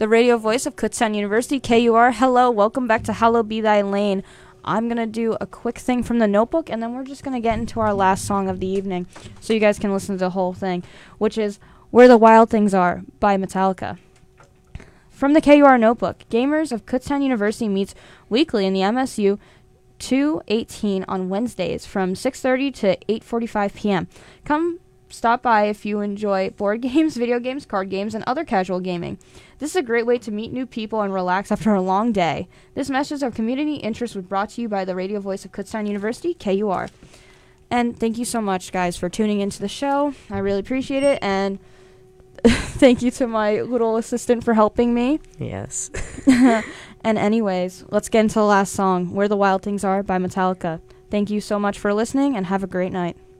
the radio voice of Kutztown University, KUR. Hello, welcome back to Hallowed Be Thy Lane. I'm going to do a quick thing from the notebook, and then we're just going to get into our last song of the evening, so you guys can listen to the whole thing, which is Where the Wild Things Are by Metallica. From the KUR notebook, Gamers of Kutztown University meets weekly in the MSU 218 on Wednesdays from 6:30 to 8:45 p.m. Come stop by if you enjoy board games, video games, card games, and other casual gaming. This is a great way to meet new people and relax after a long day. This message of community interest was brought to you by the radio voice of Kutztown University, KUR. And thank you so much, guys, for tuning into the show. I really appreciate it, and thank you to my little assistant for helping me. Yes. And anyways, let's get into the last song, Where the Wild Things Are by Metallica. Thank you so much for listening, and have a great night.